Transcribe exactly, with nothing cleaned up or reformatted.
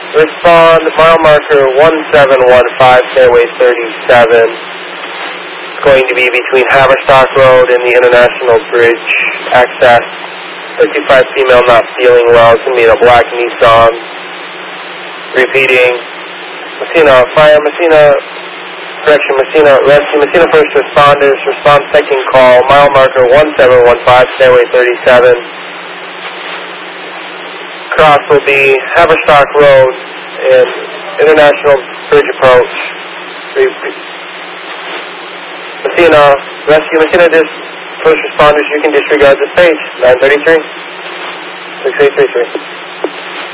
Respond, mile marker one seven one five, fairway thirty-seven. It's going to be between Haverstock Road and the International Bridge access. fifty-five female not feeling well. It's going to be in a black Nissan. Repeating. Messina, fire, Messina, correction, Messina, rescue, Messina first responders, respond second call, mile marker one seven one five, stairway thirty-seven. Cross will be Haverstock Road and International Bridge approach. Messina, rescue, Messina, just first responders, you can disregard this page, nine thirty-three, six eight three three.